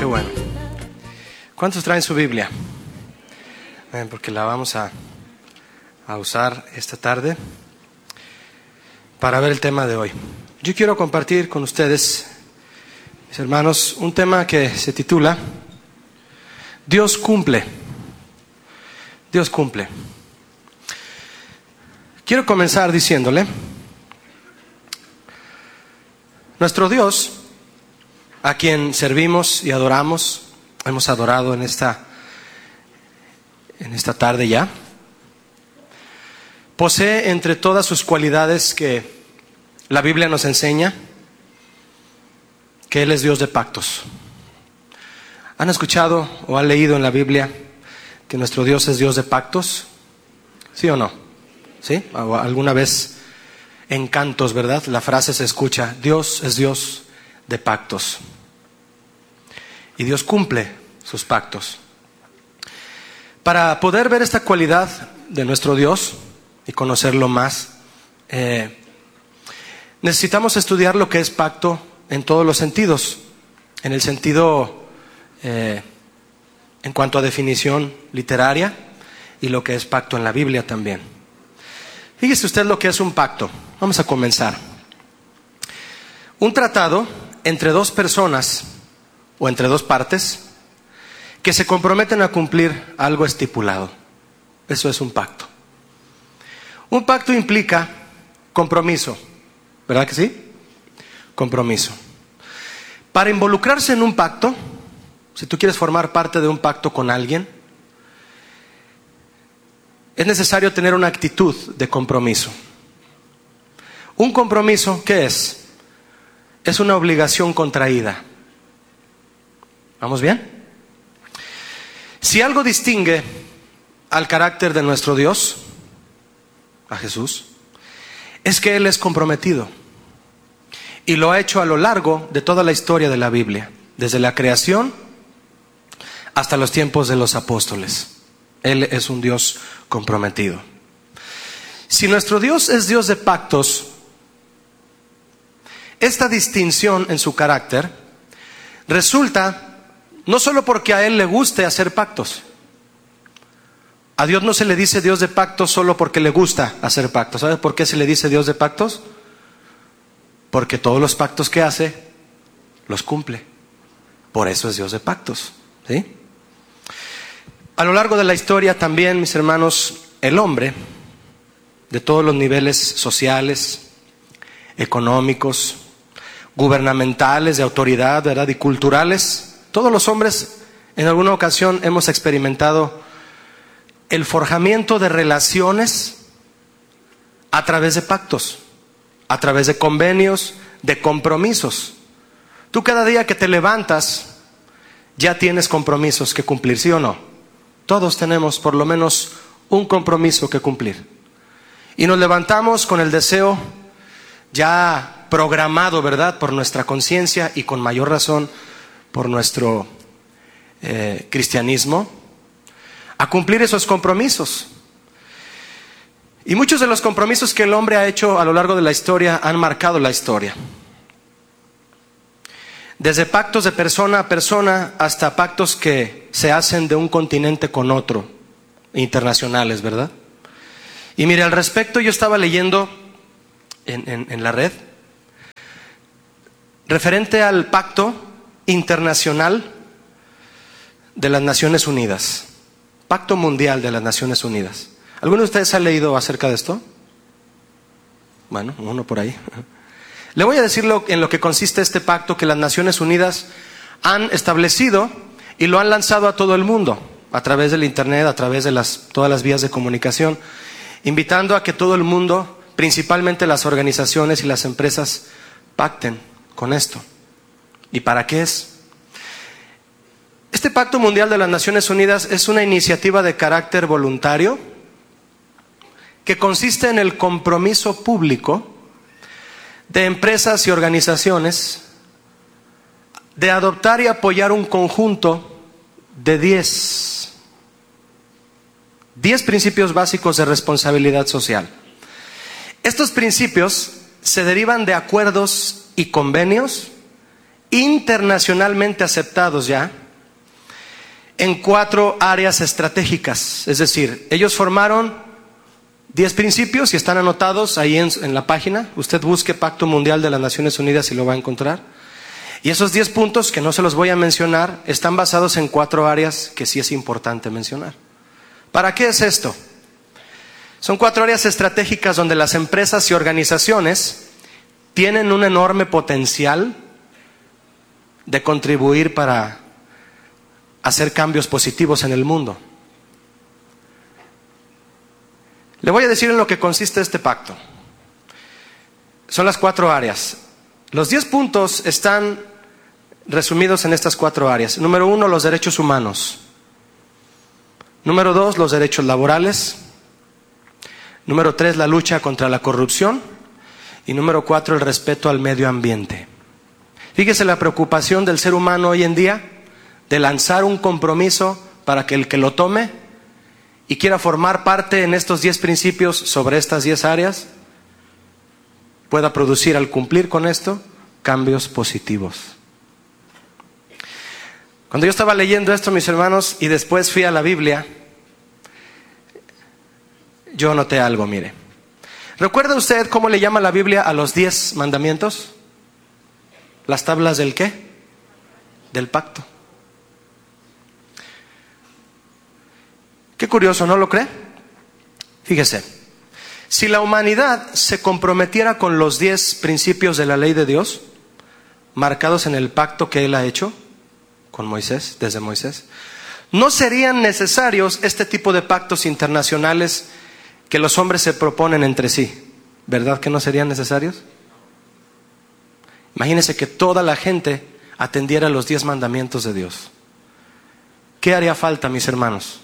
Qué bueno. ¿Cuántos traen su Biblia? Porque la vamos a usar esta tarde para ver el tema de hoy. Yo quiero compartir con ustedes, mis hermanos, un tema que se titula Dios cumple. Dios cumple. Quiero comenzar diciéndole, nuestro Dios, a quien servimos y adoramos, hemos adorado en esta tarde ya, posee entre todas sus cualidades que la Biblia nos enseña, que Él es Dios de pactos. ¿Han escuchado o han leído en la Biblia que nuestro Dios es Dios de pactos? ¿Sí o no? ¿Sí? ¿O alguna vez en cantos, verdad? La frase se escucha, Dios es Dios de pactos. Y Dios cumple sus pactos. Para poder ver esta cualidad de nuestro Dios y conocerlo más, necesitamos estudiar lo que es pacto en todos los sentidos. En el sentido, en cuanto a definición literaria, y lo que es pacto en la Biblia también. Fíjese usted lo que es un pacto. Vamos a comenzar. Un tratado entre dos personas o entre dos partes que se comprometen a cumplir algo estipulado. Eso es un pacto. Un pacto implica compromiso, ¿verdad que sí? Compromiso. Para involucrarse en un pacto, si tú quieres formar parte de un pacto con alguien, es necesario tener una actitud de compromiso. Un compromiso, ¿qué es? Es una obligación contraída. ¿Vamos bien? Si algo distingue al carácter de nuestro Dios, a Jesús, es que Él es comprometido. Y lo ha hecho a lo largo de toda la historia de la Biblia, desde la creación hasta los tiempos de los apóstoles. Él es un Dios comprometido. Si nuestro Dios es Dios de pactos, esta distinción en su carácter resulta no solo porque a Él le guste hacer pactos. A Dios no se le dice Dios de pactos solo porque le gusta hacer pactos. ¿Sabe por qué se le dice Dios de pactos? Porque todos los pactos que hace, los cumple. Por eso es Dios de pactos, ¿sí? A lo largo de la historia también, mis hermanos, el hombre, de todos los niveles sociales, económicos, gubernamentales, de autoridad, ¿verdad? Y culturales, todos los hombres en alguna ocasión hemos experimentado el forjamiento de relaciones a través de pactos, a través de convenios, de compromisos. Tú cada día que te levantas ya tienes compromisos que cumplir, ¿sí o no? Todos tenemos por lo menos un compromiso que cumplir. Y nos levantamos con el deseo ya programado, ¿verdad? Por nuestra conciencia y con mayor razón por nuestro cristianismo, a cumplir esos compromisos. Y muchos de los compromisos que el hombre ha hecho a lo largo de la historia han marcado la historia. Desde pactos de persona a persona hasta pactos que se hacen de un continente con otro, internacionales, ¿verdad? Y mire, al respecto yo estaba leyendo en la red, referente al pacto internacional de las Naciones Unidas, Pacto Mundial de las Naciones Unidas. ¿Alguno de ustedes ha leído acerca de esto? Bueno, uno por ahí. Le voy a decir en lo que consiste este pacto que las Naciones Unidas han establecido y lo han lanzado a todo el mundo, a través del internet, a través de todas las vías de comunicación, invitando a que todo el mundo, principalmente las organizaciones y las empresas, pacten con esto. ¿Y para qué es? Este Pacto Mundial de las Naciones Unidas es una iniciativa de carácter voluntario que consiste en el compromiso público de empresas y organizaciones de adoptar y apoyar un conjunto de 10 principios básicos de responsabilidad social. Estos principios se derivan de acuerdos y convenios internacionalmente aceptados ya en 4 áreas estratégicas. Es decir, ellos formaron 10 principios y están anotados ahí en la página. Usted busque Pacto Mundial de las Naciones Unidas y lo va a encontrar. Y esos 10 puntos, que no se los voy a mencionar, están basados en 4 áreas que sí es importante mencionar. ¿Para qué es esto? Son 4 áreas estratégicas donde las empresas y organizaciones tienen un enorme potencial de contribuir para hacer cambios positivos en el mundo. Le voy a decir en lo que consiste este pacto. Son las 4 áreas. Los 10 puntos están resumidos en estas 4 áreas. Número 1, los derechos humanos. Número 2, los derechos laborales. Número 3, la lucha contra la corrupción. Y número 4, el respeto al medio ambiente. Fíjese la preocupación del ser humano hoy en día de lanzar un compromiso para que el que lo tome y quiera formar parte en estos 10 principios sobre estas 10 áreas pueda producir, al cumplir con esto, cambios positivos. Cuando yo estaba leyendo esto, mis hermanos, y después fui a la Biblia, yo noté algo, mire. ¿Recuerda usted cómo le llama la Biblia a los 10 mandamientos? ¿Las tablas del qué? Del pacto. Qué curioso, ¿no lo cree? Fíjese, si la humanidad se comprometiera con los 10 principios de la ley de Dios, marcados en el pacto que Él ha hecho con Moisés, desde Moisés, no serían necesarios este tipo de pactos internacionales que los hombres se proponen entre sí. ¿Verdad que no serían necesarios? Imagínense que toda la gente atendiera los 10 mandamientos de Dios. ¿Qué haría falta, mis hermanos?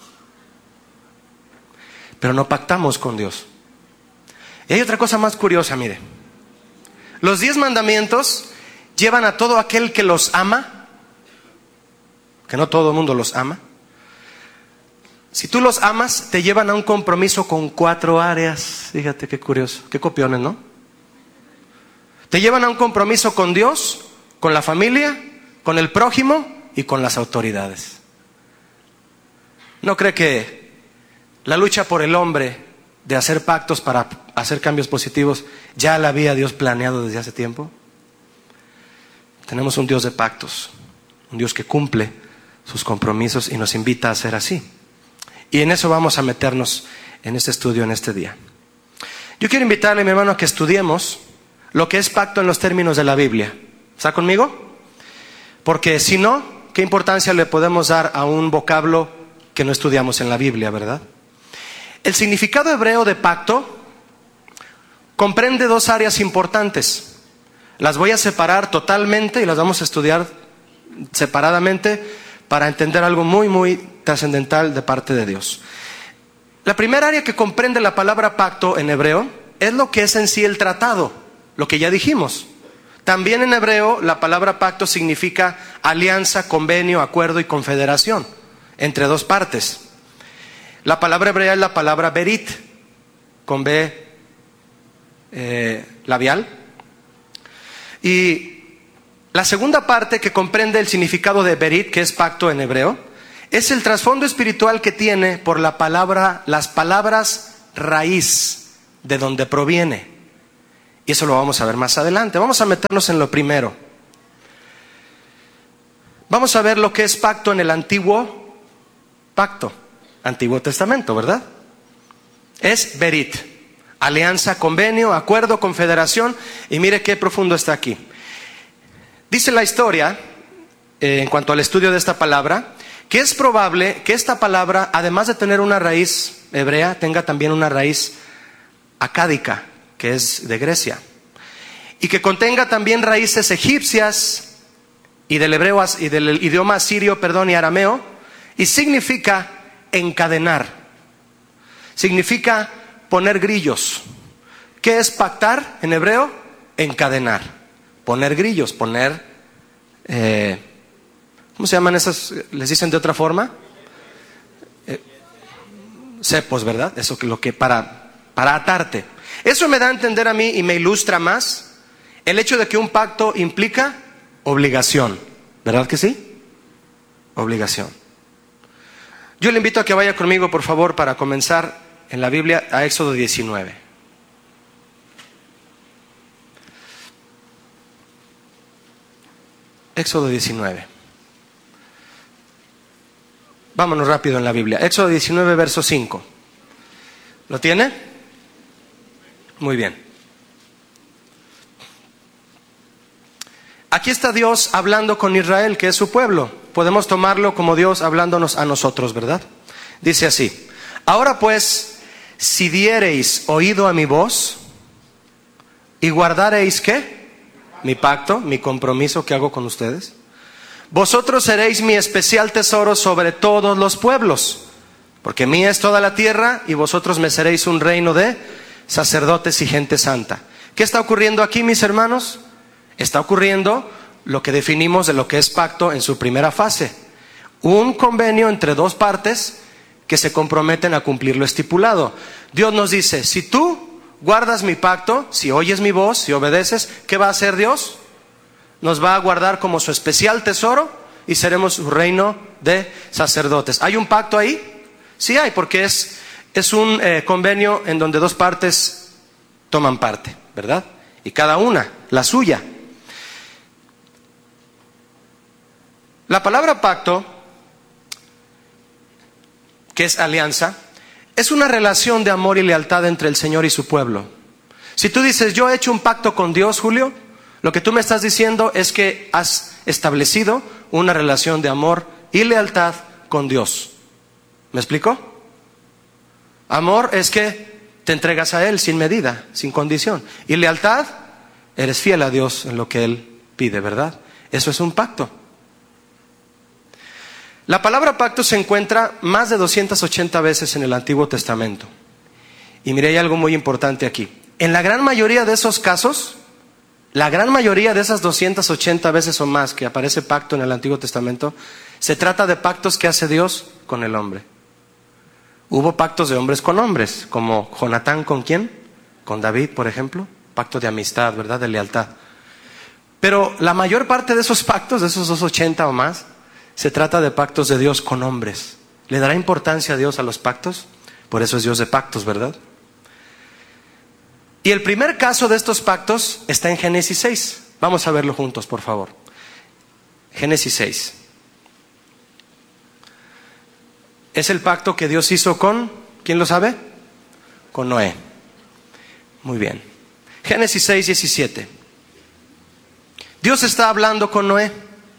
Pero no pactamos con Dios. Y hay otra cosa más curiosa, mire. Los 10 mandamientos llevan a todo aquel que los ama, que no todo el mundo los ama. Si tú los amas, te llevan a un compromiso con 4 áreas. Fíjate qué curioso, qué copiones, ¿no? Te llevan a un compromiso con Dios, con la familia, con el prójimo y con las autoridades. ¿No cree que la lucha por el hombre de hacer pactos para hacer cambios positivos ya la había Dios planeado desde hace tiempo? Tenemos un Dios de pactos, un Dios que cumple sus compromisos y nos invita a ser así. Y en eso vamos a meternos en este estudio en este día. Yo quiero invitarle, mi hermano, a que estudiemos lo que es pacto en los términos de la Biblia. ¿Está conmigo? Porque si no, ¿qué importancia le podemos dar a un vocablo que no estudiamos en la Biblia, verdad? El significado hebreo de pacto comprende 2 áreas importantes. Las voy a separar totalmente y las vamos a estudiar separadamente para entender algo muy, muy trascendental de parte de Dios. La primera área que comprende la palabra pacto en hebreo es lo que es en sí el tratado, lo que ya dijimos. También en hebreo la palabra pacto significa alianza, convenio, acuerdo y confederación entre 2 partes. La palabra hebrea es la palabra berit, con B labial. Y la segunda parte que comprende el significado de berit, que es pacto en hebreo, es el trasfondo espiritual que tiene por las palabras raíz, de donde proviene. Y eso lo vamos a ver más adelante. Vamos a meternos en lo primero. Vamos a ver lo que es pacto en el antiguo pacto, Antiguo Testamento, ¿verdad? Es berit, alianza, convenio, acuerdo, confederación. Y mire qué profundo está aquí. Dice la historia, en cuanto al estudio de esta palabra, que es probable que esta palabra, además de tener una raíz hebrea, tenga también una raíz acádica, que es de Grecia, y que contenga también raíces egipcias y del hebreo y del idioma asirio, y arameo, y significa encadenar, significa poner grillos. ¿Qué es pactar en hebreo? Encadenar, poner grillos, poner ¿cómo se llaman esas? ¿Les dicen de otra forma? Cepos, ¿verdad? Eso que lo que para atarte. Eso me da a entender a mí y me ilustra más el hecho de que un pacto implica Obligación. ¿Verdad que sí? Obligación. Yo le invito a que vaya conmigo, por favor, para comenzar en la Biblia a Éxodo 19. Éxodo 19. Vámonos rápido en la Biblia. Éxodo 19, verso 5. ¿Lo tiene? Muy bien. Aquí está Dios hablando con Israel, que es su pueblo. Podemos tomarlo como Dios hablándonos a nosotros, ¿verdad? Dice así: ahora pues, si diereis oído a mi voz y guardareis, ¿qué? Mi pacto, mi compromiso que hago con ustedes. Vosotros seréis mi especial tesoro sobre todos los pueblos, porque mía es toda la tierra y vosotros me seréis un reino de sacerdotes y gente santa. ¿Qué está ocurriendo aquí, mis hermanos? Está ocurriendo lo que definimos de lo que es pacto en su primera fase. Un convenio entre dos partes que se comprometen a cumplir lo estipulado. Dios nos dice: si tú guardas mi pacto, si oyes mi voz, si obedeces, ¿qué va a hacer Dios? Nos va a guardar como su especial tesoro y seremos su reino de sacerdotes. ¿Hay un pacto ahí? Sí hay, porque es un convenio en donde dos partes toman parte, ¿verdad? Y cada una la suya. La palabra pacto, que es alianza, es una relación de amor y lealtad entre el Señor y su pueblo. Si tú dices: yo he hecho un pacto con Dios, Julio, lo que tú me estás diciendo es que has establecido una relación de amor y lealtad con Dios. ¿Me explico? Amor es que te entregas a Él sin medida, sin condición. Y lealtad, eres fiel a Dios en lo que Él pide, ¿verdad? Eso es un pacto. La palabra pacto se encuentra más de 280 veces en el Antiguo Testamento. Y mire, hay algo muy importante aquí. En la gran mayoría de esos casos, la gran mayoría de esas 280 veces o más que aparece pacto en el Antiguo Testamento, se trata de pactos que hace Dios con el hombre. Hubo pactos de hombres con hombres, como Jonatán ¿con quién? Con David, por ejemplo. Pacto de amistad, ¿verdad? De lealtad. Pero la mayor parte de esos pactos, de esos 280 o más, se trata de pactos de Dios con hombres. ¿Le dará importancia a Dios a los pactos? Por eso es Dios de pactos, ¿verdad? Y el primer caso de estos pactos está en Génesis 6. Vamos a verlo juntos, por favor. Génesis 6. Es el pacto que Dios hizo con, ¿quién lo sabe? Con Noé. Muy bien. Génesis 6, 17. Dios está hablando con Noé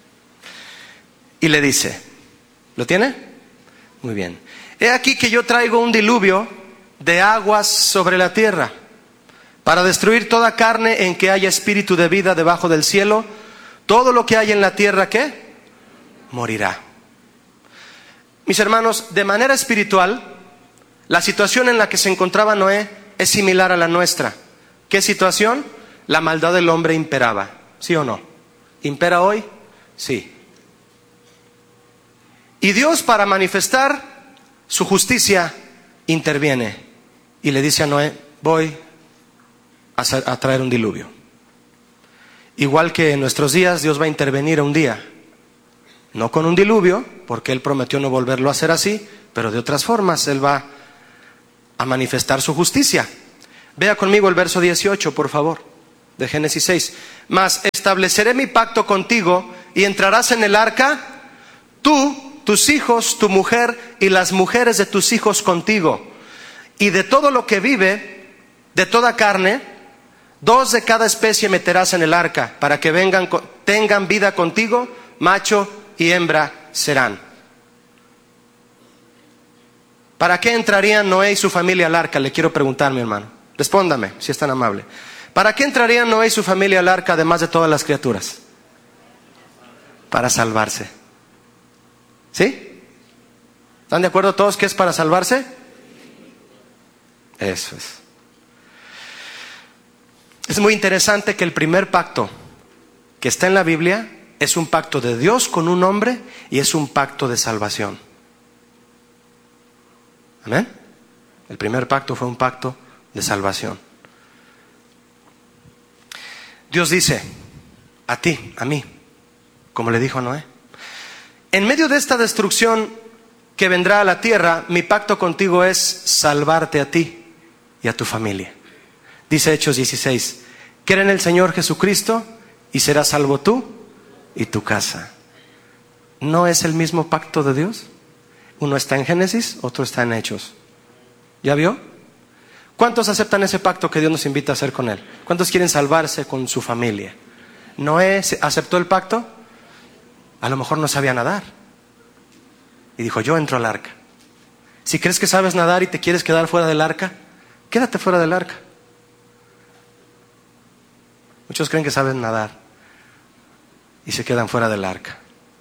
y le dice, ¿lo tiene? Muy bien. He aquí que yo traigo un diluvio de aguas sobre la tierra para destruir toda carne en que haya espíritu de vida debajo del cielo. Todo lo que hay en la tierra, ¿qué? Morirá. Mis hermanos, de manera espiritual, la situación en la que se encontraba Noé es similar a la nuestra. ¿Qué situación? La maldad del hombre imperaba, ¿sí o no? ¿Impera hoy? Sí. Y Dios, para manifestar su justicia, interviene y le dice a Noé: voy a traer un diluvio. Igual que en nuestros días, Dios va a intervenir un día, no con un diluvio, porque Él prometió no volverlo a hacer así, pero de otras formas Él va a manifestar su justicia. Vea conmigo el verso 18, por favor, de Génesis 6. Mas estableceré mi pacto contigo y entrarás en el arca, tú, tus hijos, tu mujer y las mujeres de tus hijos contigo. Y de todo lo que vive, de toda carne, 2 de cada especie meterás en el arca, para que tengan vida contigo, macho y hembra serán. ¿Para qué entrarían Noé y su familia al arca? Le quiero preguntar, mi hermano. Respóndame, si es tan amable. ¿Para qué entrarían Noé y su familia al arca, además de todas las criaturas? Para salvarse. ¿Sí? ¿Están de acuerdo todos que es para salvarse? Eso es. Es muy interesante que el primer pacto que está en la Biblia es un pacto de Dios con un hombre y es un pacto de salvación. ¿Amén? El primer pacto fue un pacto de salvación. Dios dice a ti, a mí, como le dijo a Noé. En medio de esta destrucción que vendrá a la tierra, mi pacto contigo es salvarte a ti y a tu familia. Dice Hechos 16, cree en el Señor Jesucristo y serás salvo tú y tu casa. ¿No es el mismo pacto de Dios? Uno está en Génesis, otro está en Hechos. ¿Ya vio? ¿Cuántos aceptan ese pacto que Dios nos invita a hacer con Él? ¿Cuántos quieren salvarse con su familia? ¿Noé aceptó el pacto? A lo mejor no sabía nadar y dijo, yo entro al arca. Si crees que sabes nadar y te quieres quedar fuera del arca, quédate fuera del arca. Muchos creen que saben nadar y se quedan fuera del arca.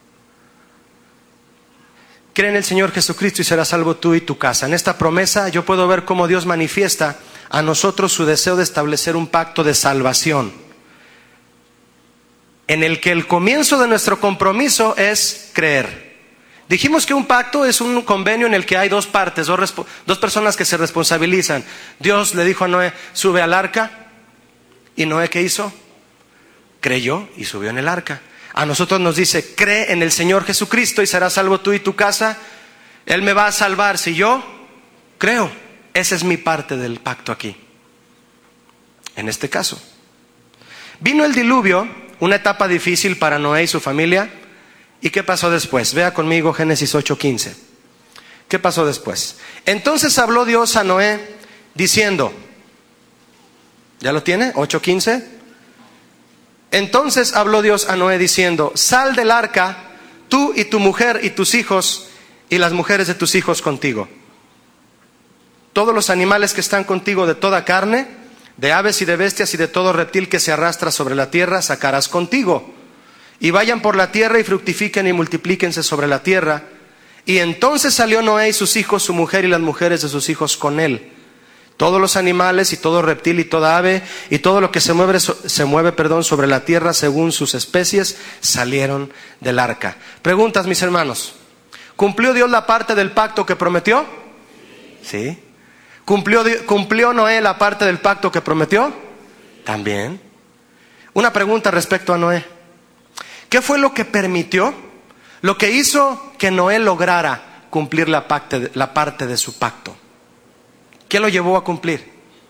Cree en el Señor Jesucristo y serás salvo tú y tu casa. En esta promesa yo puedo ver cómo Dios manifiesta a nosotros su deseo de establecer un pacto de salvación, en el que el comienzo de nuestro compromiso es creer. Dijimos que un pacto es un convenio en el que hay dos partes, dos personas que se responsabilizan. Dios le dijo a Noé, sube al arca. ¿Y Noé qué hizo? Creyó y subió en el arca. A nosotros nos dice, cree en el Señor Jesucristo y serás salvo tú y tu casa. Él me va a salvar si yo creo. Esa es mi parte del pacto aquí. En este caso, vino el diluvio, una etapa difícil para Noé y su familia. ¿Y qué pasó después? Vea conmigo Génesis 8:15. ¿Qué pasó después? Entonces habló Dios a Noé diciendo, ¿ya lo tiene? 8:15. Entonces habló Dios a Noé diciendo, sal del arca, tú y tu mujer y tus hijos y las mujeres de tus hijos contigo. Todos los animales que están contigo de toda carne, de aves y de bestias y de todo reptil que se arrastra sobre la tierra, sacarás contigo. Y vayan por la tierra y fructifiquen y multiplíquense sobre la tierra. Y entonces salió Noé y sus hijos, su mujer y las mujeres de sus hijos con él. Todos los animales y todo reptil y toda ave y todo lo que se mueve sobre la tierra según sus especies salieron del arca. Preguntas, mis hermanos. ¿Cumplió Dios la parte del pacto que prometió? Sí. ¿Cumplió Noé la parte del pacto que prometió? También. Una pregunta respecto a Noé. ¿Qué fue lo que permitió? Lo que hizo que Noé lograra cumplir la parte de su pacto. ¿Qué lo llevó a cumplir?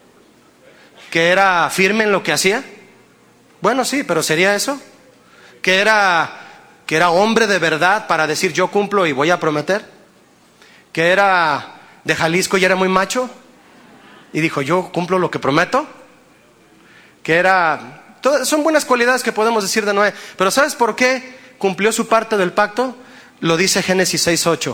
¿Que era firme en lo que hacía? Bueno, sí, pero ¿sería eso? ¿Que era hombre de verdad para decir yo cumplo y voy a prometer? ¿Que era de Jalisco y era muy macho? Y dijo yo cumplo lo que prometo. ¿Que era... son buenas cualidades que podemos decir de Noé. Pero ¿sabes por qué cumplió su parte del pacto? Lo dice Génesis 6:8.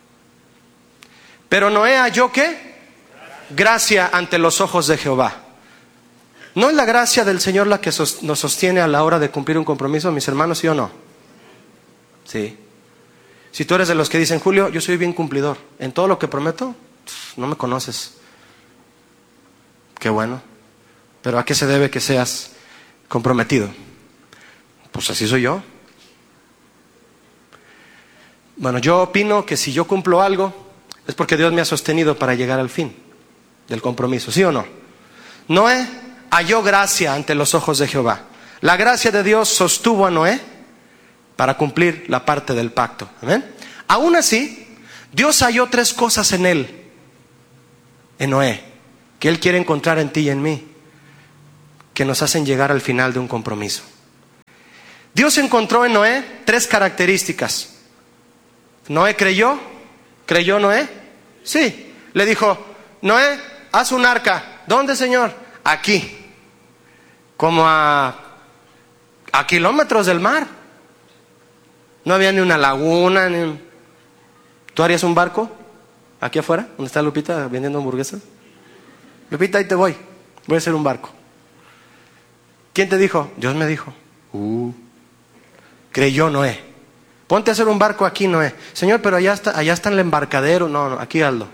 Pero Noé halló ¿qué? Gracia ante los ojos de Jehová. ¿No es la gracia del Señor la que nos sostiene a la hora de cumplir un compromiso, mis hermanos, sí o no? Sí. Si tú eres de los que dicen, Julio, yo soy bien cumplidor, en todo lo que prometo, no me conoces. Qué bueno. Pero ¿a qué se debe que seas comprometido? Pues así soy yo. Bueno, yo opino que si yo cumplo algo, es porque Dios me ha sostenido para llegar al fin del compromiso, ¿sí o no? Noé halló gracia ante los ojos de Jehová. La gracia de Dios sostuvo a Noé para cumplir la parte del pacto. ¿Amén? Aún así, Dios halló tres cosas en él, en Noé, que Él quiere encontrar en ti y en mí, que nos hacen llegar al final de un compromiso. Dios encontró en Noé tres características. ¿Noé creyó? ¿Creyó Noé? Sí. Le dijo, Noé, haz un arca. ¿Dónde, Señor? Aquí. Como a kilómetros del mar. No había ni una laguna. ¿Tú harías un barco? Aquí afuera, ¿dónde está Lupita vendiendo hamburguesas? Lupita, ahí te voy. Voy a hacer un barco. ¿Quién te dijo? Dios me dijo. Creyó Noé. Ponte a hacer un barco aquí, Noé. Señor, pero allá está el embarcadero. No, aquí hazlo.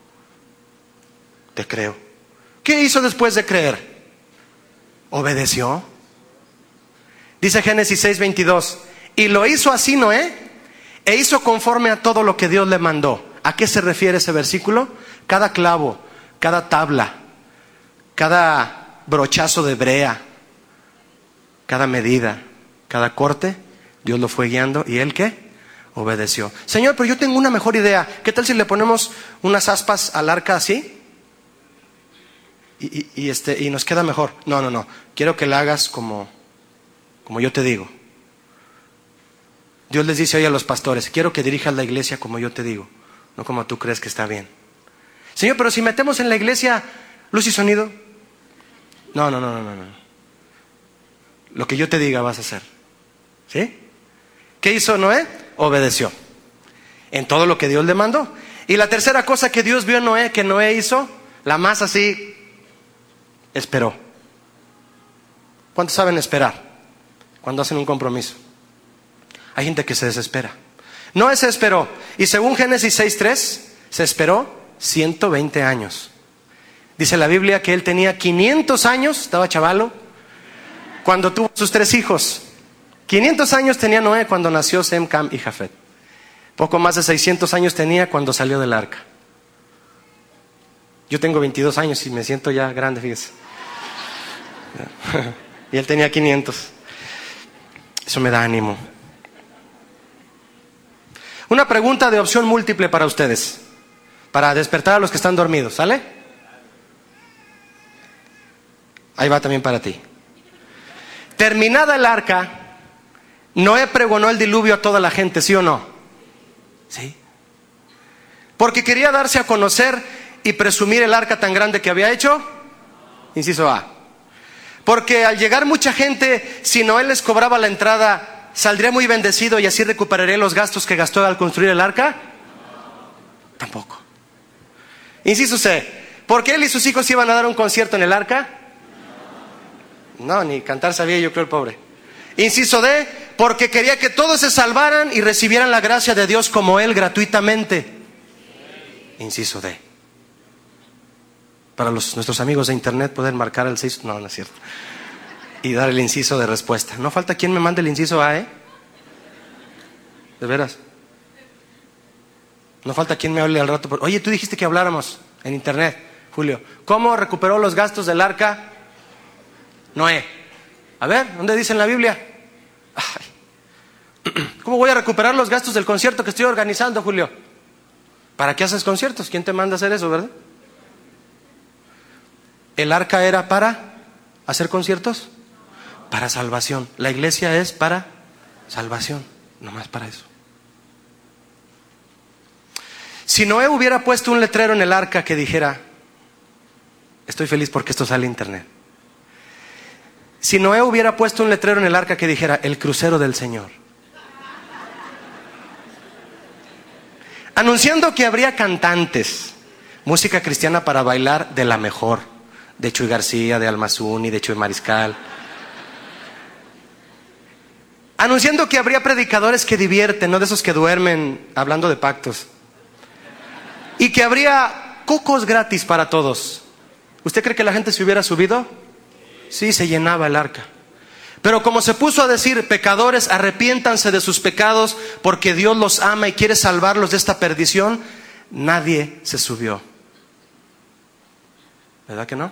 Te creo. ¿Qué hizo después de creer? Obedeció. Dice Génesis 6:22. Y lo hizo así Noé, e hizo conforme a todo lo que Dios le mandó. ¿A qué se refiere ese versículo? Cada clavo, cada tabla, cada brochazo de brea, cada medida, cada corte, Dios lo fue guiando. ¿Y él qué? Obedeció. Señor, pero yo tengo una mejor idea. ¿Qué tal si le ponemos unas aspas al arca así? Y nos queda mejor. No. Quiero que la hagas como yo te digo. Dios les dice hoy a los pastores: quiero que dirijas la iglesia como yo te digo, no como tú crees que está bien. Señor, pero si metemos en la iglesia luz y sonido. No. Lo que yo te diga vas a hacer. ¿Sí? ¿Qué hizo Noé? Obedeció en todo lo que Dios le mandó. Y la tercera cosa que Dios vio en Noé, que Noé hizo, la más así, esperó. ¿Cuántos saben esperar cuando hacen un compromiso? Hay gente que se desespera. Noé se esperó, y según Génesis 6:3, se esperó 120 años. Dice la Biblia que él tenía 500 años, estaba chavalo, cuando tuvo sus 3 hijos. 500 años tenía Noé cuando nació Sem, Cam y Jafet. Poco más de 600 años tenía cuando salió del arca. Yo tengo 22 años y me siento ya grande, fíjese. Y él tenía 500. Eso me da ánimo. Una pregunta de opción múltiple para ustedes, para despertar a los que están dormidos, ¿sale? Ahí va también para ti. Terminada el arca, Noé pregonó el diluvio a toda la gente, ¿sí o no? Sí. Porque quería darse a conocer y presumir el arca tan grande que había hecho. Inciso A. Porque al llegar mucha gente, si Noé les cobraba la entrada, ¿saldría muy bendecido y así recuperaría los gastos que gastó al construir el arca? Tampoco. Inciso C. ¿Por qué él y sus hijos iban a dar un concierto en el arca? No, ni cantar sabía, yo creo, el pobre. Inciso D. Porque quería que todos se salvaran y recibieran la gracia de Dios como él, gratuitamente. Inciso D. Para nuestros amigos de internet poder marcar el 6. No es cierto. Y dar el inciso de respuesta. No falta quien me mande el inciso A, ¿eh? De veras. No falta quien me hable al rato. Oye, tú dijiste que habláramos en internet, Julio. ¿Cómo recuperó los gastos del arca Noé? A ver, ¿dónde dice en la Biblia? Ay. ¿Cómo voy a recuperar los gastos del concierto que estoy organizando, Julio? ¿Para qué haces conciertos? ¿Quién te manda a hacer eso, verdad? ¿El arca era para hacer conciertos? Para salvación. La iglesia es para salvación, nomás para eso. Si Noé hubiera puesto un letrero en el arca que dijera: estoy feliz porque esto sale a internet. Si Noé hubiera puesto un letrero en el arca que dijera: el crucero del Señor, anunciando que habría cantantes, música cristiana para bailar de la mejor, de Chuy García, de Almazuni, de Chuy Mariscal, anunciando que habría predicadores que divierten, no de esos que duermen hablando de pactos, y que habría cocos gratis para todos. ¿Usted cree que la gente se hubiera subido? Sí, se llenaba el arca. Pero como se puso a decir: pecadores, arrepiéntanse de sus pecados porque Dios los ama y quiere salvarlos de esta perdición, nadie se subió. ¿Verdad que no?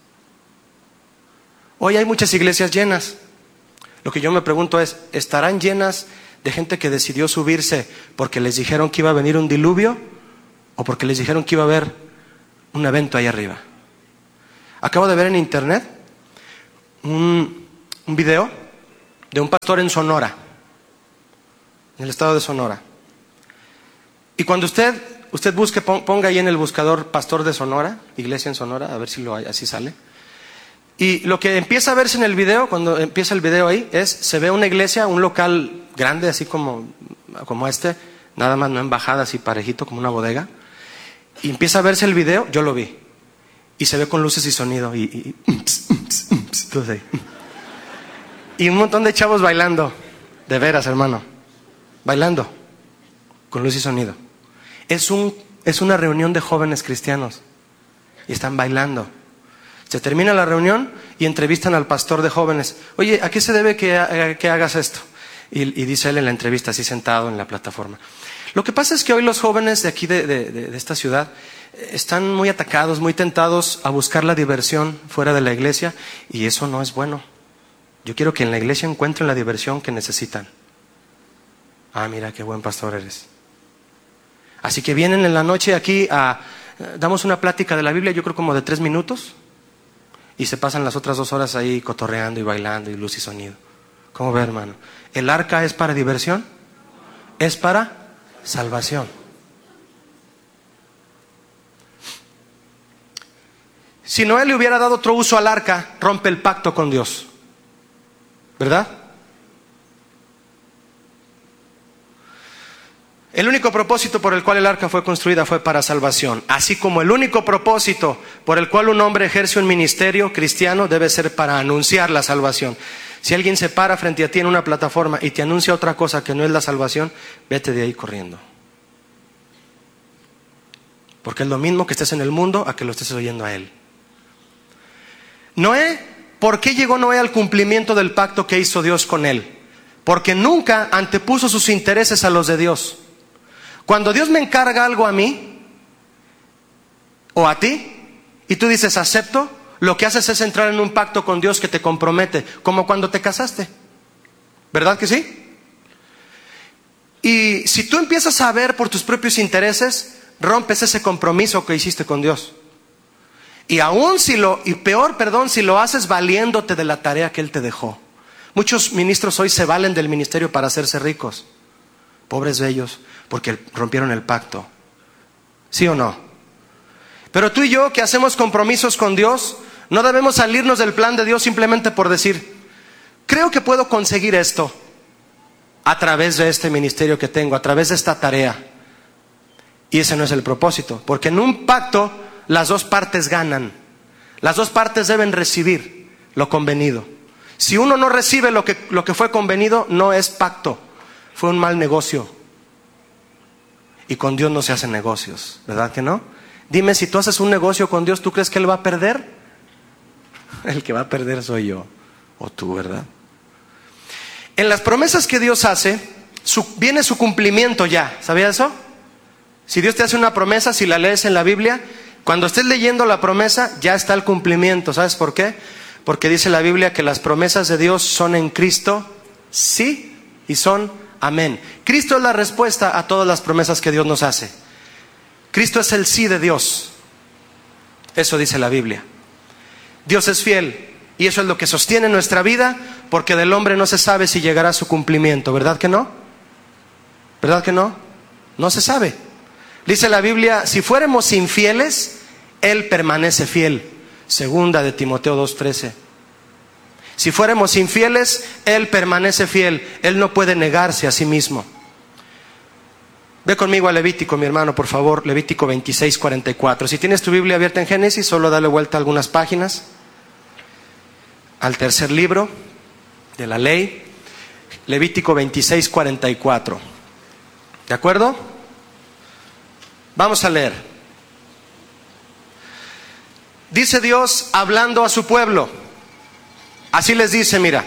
Hoy hay muchas iglesias llenas. Lo que yo me pregunto es: ¿estarán llenas de gente que decidió subirse porque les dijeron que iba a venir un diluvio o porque les dijeron que iba a haber un evento ahí arriba? Acabo de ver en internet un video de un pastor en Sonora, en el estado de Sonora. Y cuando usted busque, ponga ahí en el buscador pastor de Sonora, iglesia en Sonora, a ver si lo hay, así sale. Y lo que empieza a verse en el video, cuando empieza el video ahí, se ve una iglesia, un local grande, así como este, nada más, no en bajada, así parejito, como una bodega. Y empieza a verse el video, yo lo vi. Y se ve con luces y sonido, todo ahí. Y un montón de chavos bailando, de veras, hermano, bailando, con luz y sonido. Es una reunión de jóvenes cristianos, y están bailando. Se termina la reunión y entrevistan al pastor de jóvenes. Oye, ¿a qué se debe que hagas esto? Y dice él en la entrevista, así sentado en la plataforma: lo que pasa es que hoy los jóvenes de aquí de esta ciudad están muy atacados, muy tentados a buscar la diversión fuera de la iglesia, y eso no es bueno. Yo quiero que en la iglesia encuentren la diversión que necesitan. Ah, mira, qué buen pastor eres. Así que vienen en la noche aquí damos una plática de la Biblia, yo creo como de 3 minutos, y se pasan las otras 2 horas ahí cotorreando y bailando y luz y sonido. ¿Cómo ve, hermano? ¿El arca es para diversión? Es para salvación. Si Noé le hubiera dado otro uso al arca, rompe el pacto con Dios, ¿verdad? El único propósito por el cual el arca fue construida fue para salvación, así como el único propósito por el cual un hombre ejerce un ministerio cristiano debe ser para anunciar la salvación. Si alguien se para frente a ti en una plataforma y te anuncia otra cosa que no es la salvación, vete de ahí corriendo. Porque es lo mismo que estés en el mundo a que lo estés oyendo a él. Noé, ¿por qué llegó Noé al cumplimiento del pacto que hizo Dios con él? Porque nunca antepuso sus intereses a los de Dios. Cuando Dios me encarga algo a mí o a ti y tú dices acepto, lo que haces es entrar en un pacto con Dios que te compromete, como cuando te casaste, ¿verdad que sí? Y si tú empiezas a ver por tus propios intereses, rompes ese compromiso que hiciste con Dios. Y peor, si lo haces valiéndote de la tarea que Él te dejó. Muchos ministros hoy se valen del ministerio para hacerse ricos. Pobres de ellos, porque rompieron el pacto. ¿Sí o no? Pero tú y yo, que hacemos compromisos con Dios, no debemos salirnos del plan de Dios simplemente por decir, creo que puedo conseguir esto a través de este ministerio que tengo, a través de esta tarea. Y ese no es el propósito, porque en un pacto las 2 partes ganan. Las 2 partes deben recibir lo convenido. Si uno no recibe lo que fue convenido, no es pacto, fue un mal negocio. Y con Dios no se hacen negocios, ¿verdad que no? Dime, si tú haces un negocio con Dios, ¿tú crees que Él va a perder? El que va a perder soy yo, o tú, ¿verdad? En las promesas que Dios hace, viene su cumplimiento ya. ¿Sabía eso? Si Dios te hace una promesa, si la lees en la Biblia, cuando estés leyendo la promesa, ya está el cumplimiento. ¿Sabes por qué? Porque dice la Biblia que las promesas de Dios son en Cristo, sí, y son amén. Cristo es la respuesta a todas las promesas que Dios nos hace. Cristo es el sí de Dios. Eso dice la Biblia. Dios es fiel, y eso es lo que sostiene nuestra vida, porque del hombre no se sabe si llegará a su cumplimiento. ¿Verdad que no? ¿Verdad que no? No se sabe. Dice la Biblia, si fuéramos infieles, Él permanece fiel. Segunda de Timoteo 2:13. Si fuéramos infieles, Él permanece fiel. Él no puede negarse a sí mismo. Ve conmigo a Levítico, mi hermano, por favor. Levítico 26:44. Si tienes tu Biblia abierta en Génesis, solo dale vuelta a algunas páginas. Al tercer libro de la ley. Levítico 26:44. ¿De acuerdo? Vamos a leer. Dice Dios hablando a su pueblo. Así les dice, mira.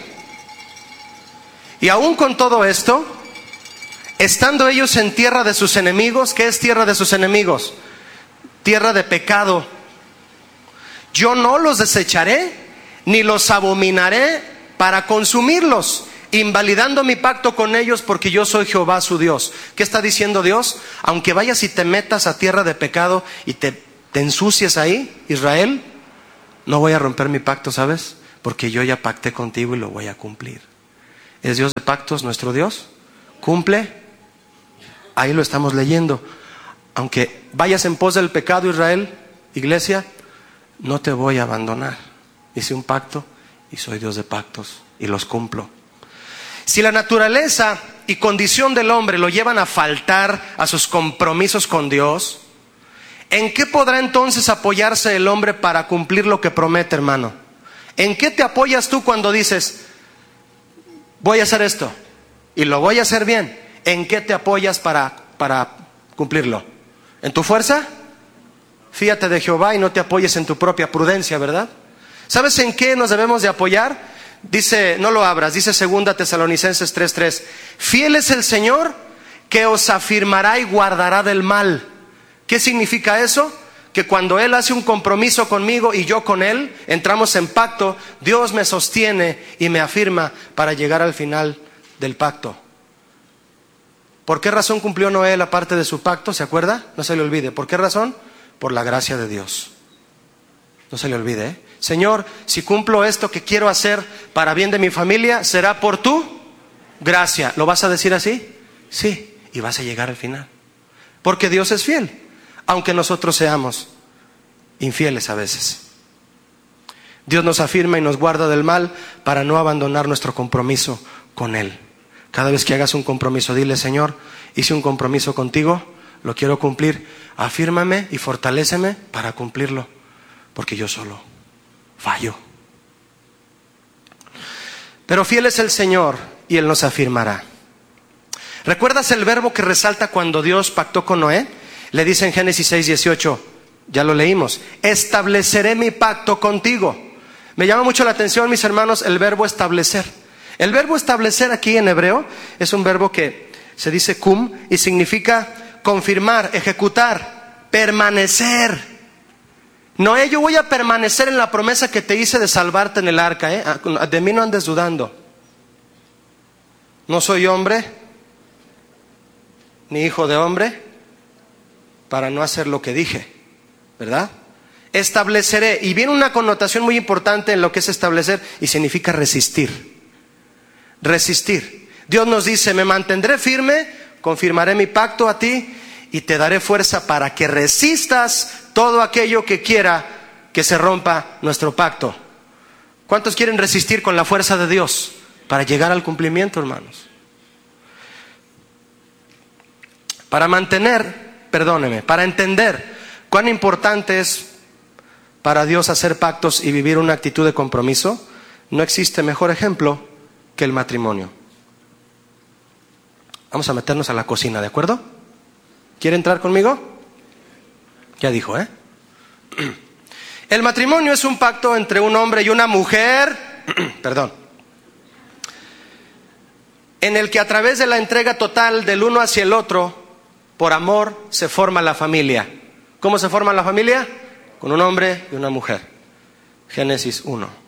Y aún con todo esto, estando ellos en tierra de sus enemigos. ¿Qué es tierra de sus enemigos? Tierra de pecado. Yo no los desecharé, ni los abominaré para consumirlos, invalidando mi pacto con ellos, porque yo soy Jehová su Dios. ¿Qué está diciendo Dios? Aunque vayas y te metas a tierra de pecado y te ensucies ahí, Israel, no voy a romper mi pacto, ¿sabes? Porque yo ya pacté contigo y lo voy a cumplir. ¿Es Dios de pactos nuestro Dios? ¿Cumple? Ahí lo estamos leyendo. Aunque vayas en pos del pecado, Israel, iglesia, no te voy a abandonar. Hice un pacto y soy Dios de pactos y los cumplo. Si la naturaleza y condición del hombre lo llevan a faltar a sus compromisos con Dios, ¿en qué podrá entonces apoyarse el hombre para cumplir lo que promete, hermano? ¿En qué te apoyas tú cuando dices, voy a hacer esto y lo voy a hacer bien? ¿En qué te apoyas para cumplirlo? ¿En tu fuerza? Fíate de Jehová y no te apoyes en tu propia prudencia, ¿verdad? ¿Sabes en qué nos debemos de apoyar? Dice, no lo abras, dice 2 Tesalonicenses 3:3. Fiel es el Señor, que os afirmará y guardará del mal. ¿Qué significa eso? Que cuando Él hace un compromiso conmigo y yo con Él, entramos en pacto, Dios me sostiene y me afirma para llegar al final del pacto. ¿Por qué razón cumplió Noé la parte de su pacto? ¿Se acuerda? No se le olvide. ¿Por qué razón? Por la gracia de Dios. No se le olvide, ¿eh? Señor, si cumplo esto que quiero hacer para bien de mi familia, será por tu gracia. ¿Lo vas a decir así? Sí, y vas a llegar al final. Porque Dios es fiel, aunque nosotros seamos infieles a veces. Dios nos afirma y nos guarda del mal para no abandonar nuestro compromiso con Él. Cada vez que hagas un compromiso, dile: Señor, hice un compromiso contigo, lo quiero cumplir. Afírmame y fortaléceme para cumplirlo, porque yo solo fallo. Pero fiel es el Señor y Él nos afirmará. ¿Recuerdas el verbo que resalta cuando Dios pactó con Noé? Le dice en Génesis 6:18, ya lo leímos: estableceré mi pacto contigo. Me llama mucho la atención, mis hermanos, el verbo establecer. El verbo establecer aquí en hebreo es un verbo que se dice kum y significa confirmar, ejecutar, permanecer. Noé, yo voy a permanecer en la promesa que te hice de salvarte en el arca, ¿eh? De mí no andes dudando. No soy hombre, ni hijo de hombre, para no hacer lo que dije, ¿verdad? Estableceré, y viene una connotación muy importante en lo que es establecer, y significa resistir. Resistir. Dios nos dice: me mantendré firme, confirmaré mi pacto a ti y te daré fuerza para que resistas todo aquello que quiera que se rompa nuestro pacto. ¿Cuántos quieren resistir con la fuerza de Dios para llegar al cumplimiento, hermanos? Para entender cuán importante es para Dios hacer pactos y vivir una actitud de compromiso, no existe mejor ejemplo que el matrimonio. Vamos a meternos a la cocina, ¿de acuerdo? ¿Quiere entrar conmigo? Ya dijo, ¿eh? El matrimonio es un pacto entre un hombre y una mujer, en el que a través de la entrega total del uno hacia el otro, por amor, se forma la familia. ¿Cómo se forma la familia? Con un hombre y una mujer. Génesis 1.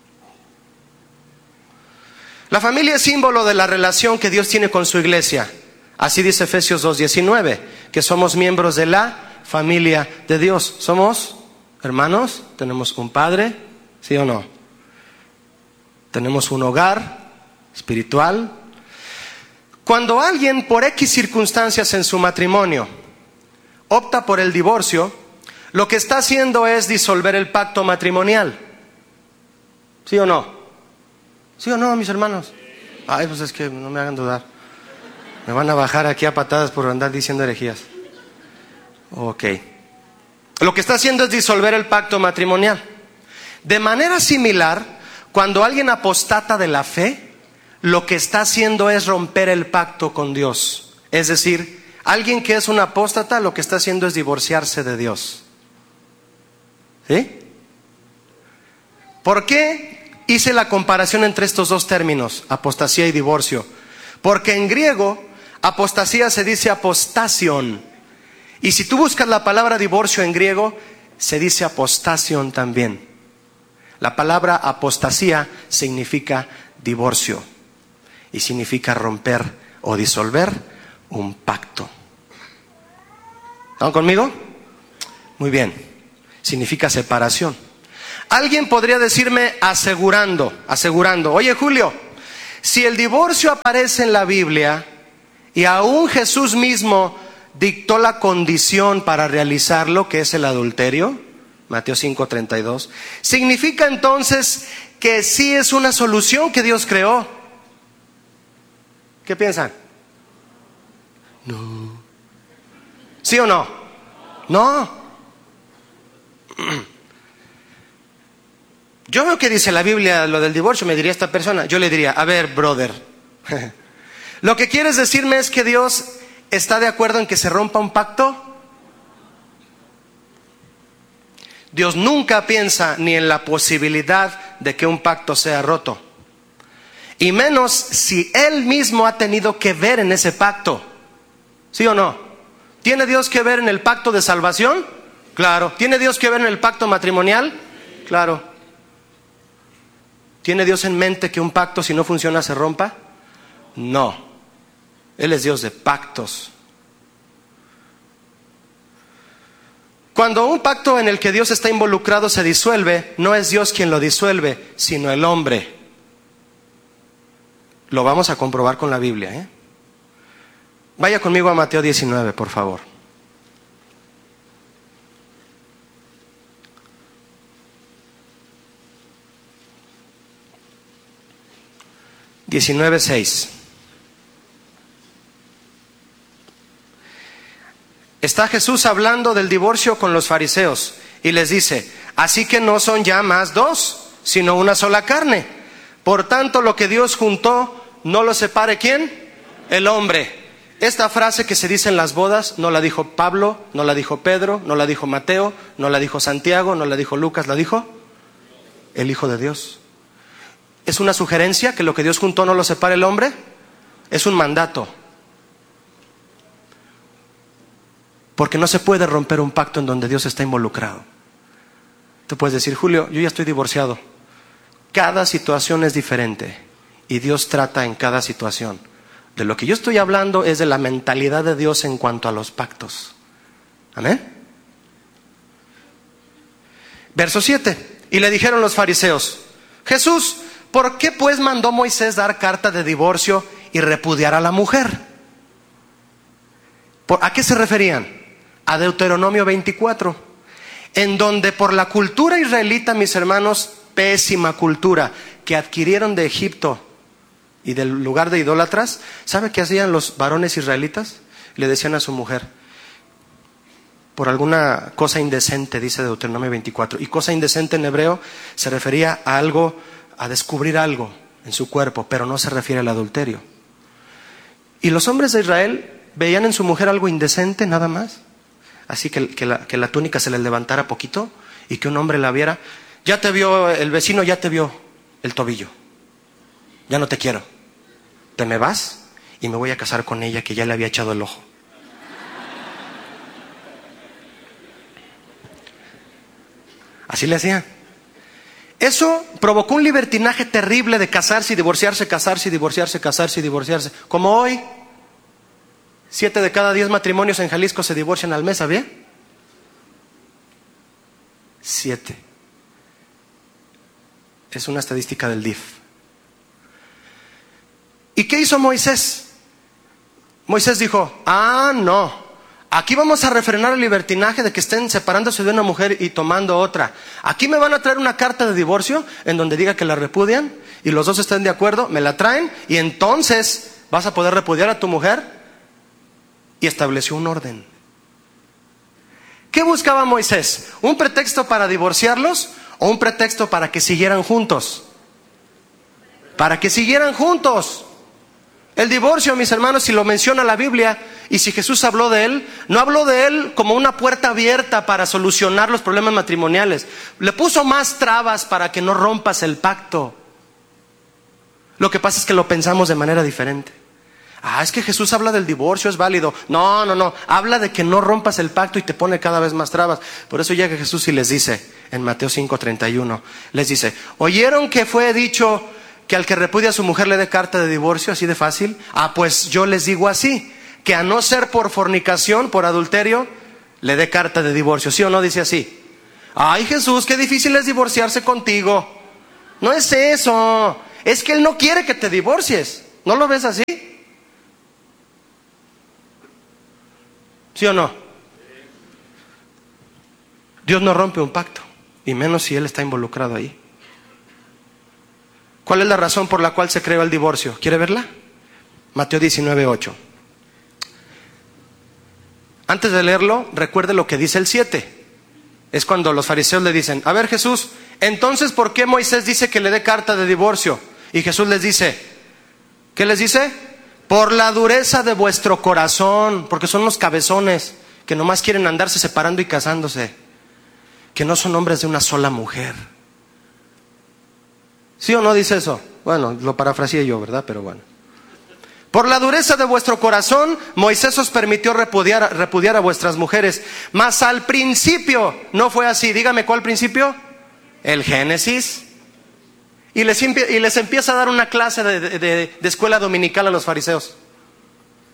La familia es símbolo de la relación que Dios tiene con su iglesia. Así dice Efesios 2:19, que somos miembros de la familia de Dios. Somos hermanos, tenemos un padre, ¿sí o no? Tenemos un hogar espiritual. Cuando alguien, por X circunstancias en su matrimonio, opta por el divorcio, lo que está haciendo es disolver el pacto matrimonial. ¿Sí o no? ¿Sí o no, mis hermanos? Ay, pues es que no me hagan dudar. Me van a bajar aquí a patadas por andar diciendo herejías. Ok. Lo que está haciendo es disolver el pacto matrimonial. De manera similar, cuando alguien apostata de la fe, lo que está haciendo es romper el pacto con Dios. Es decir, alguien que es un apóstata, lo que está haciendo es divorciarse de Dios. ¿Sí? ¿Por qué hice la comparación entre estos dos términos, apostasía y divorcio? Porque en griego, apostasía se dice apostasion. Y si tú buscas la palabra divorcio en griego, se dice apostasion también. La palabra apostasía significa divorcio y significa romper o disolver un pacto. ¿Están conmigo? Muy bien. Significa separación. Alguien podría decirme asegurando, oye Julio, si el divorcio aparece en la Biblia y aún Jesús mismo dictó la condición para realizarlo, que es el adulterio, Mateo 5:32, ¿significa entonces que sí es una solución que Dios creó? ¿Qué piensan? No. ¿Sí o no? No. Yo veo que dice la Biblia lo del divorcio, me diría esta persona. Yo le diría: a ver, brother, ¿lo que quieres decirme es que Dios está de acuerdo en que se rompa un pacto? Dios nunca piensa ni en la posibilidad de que un pacto sea roto, y menos si Él mismo ha tenido que ver en ese pacto. ¿Sí o no? ¿Tiene Dios que ver en el pacto de salvación? Claro. ¿Tiene Dios que ver en el pacto matrimonial? Claro. ¿Tiene Dios en mente que un pacto, si no funciona, se rompa? No. Él es Dios de pactos. Cuando un pacto en el que Dios está involucrado se disuelve, no es Dios quien lo disuelve, sino el hombre. Lo vamos a comprobar con la Biblia, ¿eh? Vaya conmigo a Mateo 19, por favor. (19:6). Está Jesús hablando del divorcio con los fariseos y les dice: así que no son ya más dos, sino una sola carne. Por tanto, lo que Dios juntó, no lo separe ¿quién? El hombre. Esta frase que se dice en las bodas no la dijo Pablo, no la dijo Pedro, no la dijo Mateo, no la dijo Santiago, no la dijo Lucas, la dijo el Hijo de Dios. ¿Es una sugerencia que lo que Dios juntó no lo separe el hombre? Es un mandato. Porque no se puede romper un pacto en donde Dios está involucrado. Tú puedes decir: Julio, yo ya estoy divorciado. Cada situación es diferente y Dios trata en cada situación. De lo que yo estoy hablando es de la mentalidad de Dios en cuanto a los pactos. ¿Amén? Verso 7. Y le dijeron los fariseos: Jesús, ¿por qué pues mandó Moisés dar carta de divorcio y repudiar a la mujer? ¿A qué se referían? A Deuteronomio 24, en donde por la cultura israelita, mis hermanos, pésima cultura que adquirieron de Egipto y del lugar de idólatras, ¿sabe qué hacían los varones israelitas? Le decían a su mujer, por alguna cosa indecente, dice Deuteronomio 24, y cosa indecente en hebreo se refería a algo, a descubrir algo en su cuerpo, pero no se refiere al adulterio. Y los hombres de Israel veían en su mujer algo indecente nada más, así que la túnica se les levantara poquito y que un hombre la viera. Ya te vio el vecino, ya te vio el tobillo, ya no te quiero, te me vas y me voy a casar con ella que ya le había echado el ojo. Así le hacían. Eso provocó un libertinaje terrible de casarse y divorciarse, casarse y divorciarse, casarse y divorciarse. Como hoy, 7 de cada 10 matrimonios en Jalisco se divorcian al mes, ¿sabía? 7. Es una estadística del DIF. ¿Y qué hizo Moisés? Moisés dijo: no, aquí vamos a refrenar el libertinaje de que estén separándose de una mujer y tomando otra. Aquí me van a traer una carta de divorcio en donde diga que la repudian y los dos estén de acuerdo, me la traen y entonces vas a poder repudiar a tu mujer. Y estableció un orden. ¿Qué buscaba Moisés? ¿Un pretexto para divorciarlos o un pretexto para que siguieran juntos? Para que siguieran juntos. El divorcio, mis hermanos, si lo menciona la Biblia y si Jesús habló de él, no habló de él como una puerta abierta para solucionar los problemas matrimoniales. Le puso más trabas para que no rompas el pacto. Lo que pasa es que lo pensamos de manera diferente. Es que Jesús habla del divorcio, es válido. No, habla de que no rompas el pacto y te pone cada vez más trabas. Por eso llega Jesús y les dice, en Mateo 5:31, les dice: ¿oyeron que fue dicho que al que repudia a su mujer le dé carta de divorcio? Así de fácil. Pues yo les digo así, que a no ser por fornicación, por adulterio, le dé carta de divorcio. ¿Sí o no? Dice así. Ay, Jesús, qué difícil es divorciarse contigo. No es eso, es que Él no quiere que te divorcies. ¿No lo ves así? ¿Sí o no? Dios no rompe un pacto, y menos si Él está involucrado ahí. ¿Cuál es la razón por la cual se creó el divorcio? ¿Quiere verla? Mateo 19:8. Antes de leerlo, recuerde lo que dice el 7. Es cuando los fariseos le dicen: a ver, Jesús, entonces ¿por qué Moisés dice que le dé carta de divorcio? Y Jesús les dice, ¿qué les dice? Por la dureza de vuestro corazón, porque son unos cabezones que nomás quieren andarse separando y casándose, que no son hombres de una sola mujer. ¿Sí o no dice eso? Bueno, lo parafraseé yo, ¿verdad? Pero bueno. Por la dureza de vuestro corazón, Moisés os permitió repudiar a vuestras mujeres. Mas al principio no fue así. Dígame, ¿cuál principio? El Génesis. Y les empieza a dar una clase de escuela dominical a los fariseos.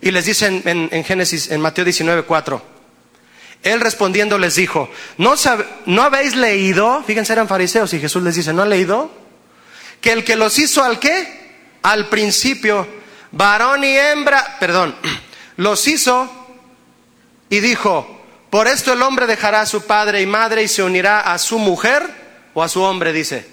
Y les dice en Génesis, en Mateo 19:4. Él respondiendo les dijo, ¿no habéis leído? Fíjense, eran fariseos y Jesús les dice, ¿no han leído? Que el que los hizo ¿al qué? Al principio, varón y hembra, los hizo y dijo, por esto el hombre dejará a su padre y madre y se unirá a su mujer o a su hombre, dice.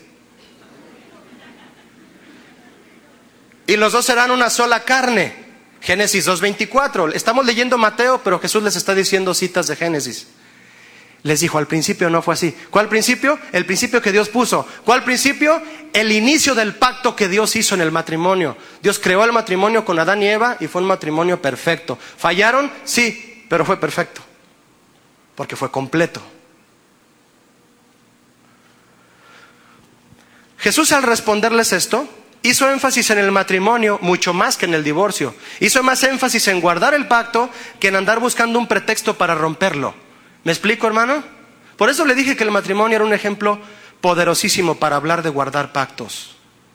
Y los dos serán una sola carne. Génesis 2:24. Estamos leyendo Mateo, pero Jesús les está diciendo citas de Génesis. Les dijo, al principio no fue así. ¿Cuál principio? El principio que Dios puso. ¿Cuál principio? El inicio del pacto que Dios hizo en el matrimonio. Dios creó el matrimonio con Adán y Eva y fue un matrimonio perfecto. ¿Fallaron? Sí, pero fue perfecto. Porque fue completo. Jesús, al responderles esto, hizo énfasis en el matrimonio mucho más que en el divorcio. Hizo más énfasis en guardar el pacto que en andar buscando un pretexto para romperlo. ¿Me explico, hermano? Por eso le dije que el matrimonio era un ejemplo poderosísimo para hablar de guardar pactos.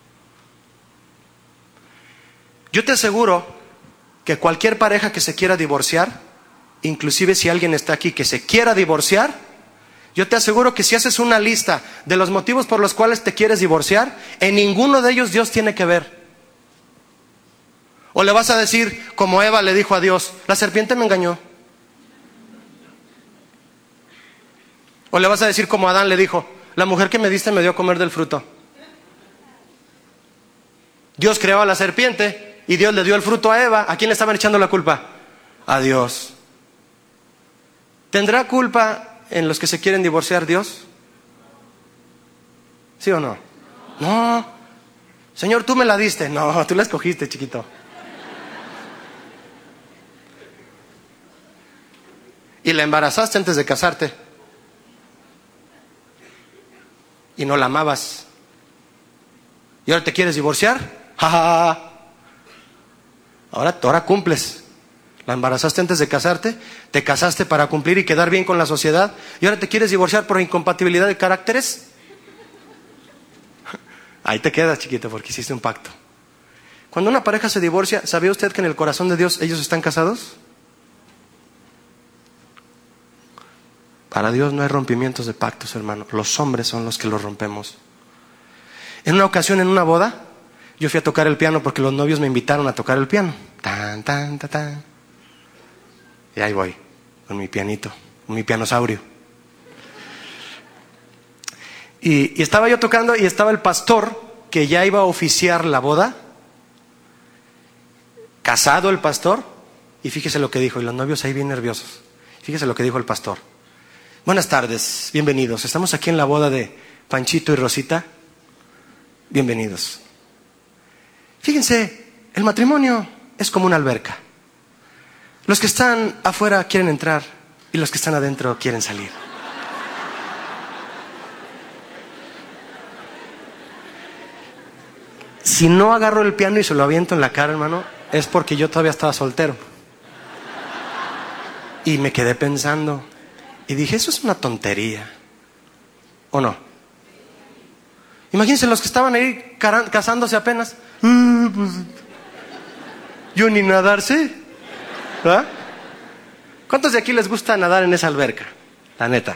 Yo te aseguro que cualquier pareja que se quiera divorciar, inclusive si alguien está aquí que se quiera divorciar, yo te aseguro que si haces una lista de los motivos por los cuales te quieres divorciar, en ninguno de ellos Dios tiene que ver. O le vas a decir, como Eva le dijo a Dios, la serpiente me engañó. O le vas a decir como Adán le dijo, la mujer que me diste me dio a comer del fruto. Dios creó a la serpiente y Dios le dio el fruto a Eva. ¿A quién le estaban echando la culpa? A Dios. ¿Tendrá culpa en los que se quieren divorciar Dios? ¿Sí o no? No. Señor, tú me la diste. No, tú la escogiste, chiquito. Y la embarazaste antes de casarte. Y no la amabas. ¿Y ahora te quieres divorciar? ¡Ja, ja, ja! Ahora cumples. La embarazaste antes de casarte, te casaste para cumplir y quedar bien con la sociedad, y ahora te quieres divorciar por incompatibilidad de caracteres. Ahí te quedas, chiquito, porque hiciste un pacto. Cuando una pareja se divorcia, ¿sabía usted que en el corazón de Dios ellos están casados? Para Dios no hay rompimientos de pactos, hermano. Los hombres son los que los rompemos. En una ocasión, en una boda, yo fui a tocar el piano porque los novios me invitaron a tocar el piano. Tan, tan, tan, tan. Y ahí voy, con mi pianito, con mi pianosaurio. Y estaba yo tocando y estaba el pastor que ya iba a oficiar la boda. Casado el pastor. Y fíjese lo que dijo, y los novios ahí bien nerviosos. Fíjese lo que dijo el pastor. Buenas tardes, bienvenidos. Estamos aquí en la boda de Panchito y Rosita. Bienvenidos. Fíjense, el matrimonio es como una alberca. Los que están afuera quieren entrar y los que están adentro quieren salir. Si no agarro el piano y se lo aviento en la cara, hermano, es porque yo todavía estaba soltero. Y me quedé pensando y dije, eso es una tontería, ¿o no? Imagínense los que estaban ahí casándose apenas. Pues, yo ni nadar sé. ¿Verdad? ¿Cuántos de aquí les gusta nadar en esa alberca? La neta.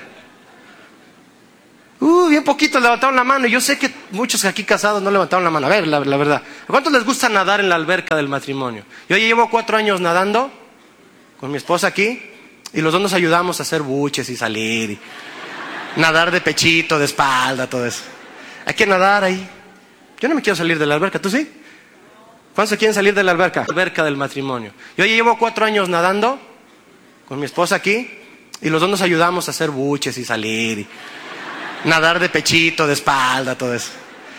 Bien poquitos levantaron la mano. Y yo sé que muchos aquí casados no levantaron la mano. A ver, la verdad. ¿A cuántos les gusta nadar en la alberca del matrimonio? Yo ya llevo 4 años nadando con mi esposa aquí. Y los dos nos ayudamos a hacer buches y salir. Y nadar de pechito, de espalda, todo eso. Hay que nadar ahí. Yo no me quiero salir de la alberca, ¿tú sí? ¿Cuántos se quieren salir de la alberca? Alberca del matrimonio. Yo ya llevo 4 años nadando con mi esposa aquí. Y los dos nos ayudamos a hacer buches y salir. Y nadar de pechito, de espalda, todo eso.